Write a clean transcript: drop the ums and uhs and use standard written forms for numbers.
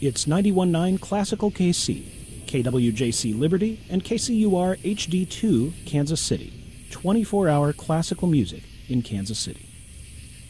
It's 91.9 Classical KC, KWJC Liberty, and KCUR HD2 Kansas City. 24-hour classical music in Kansas City.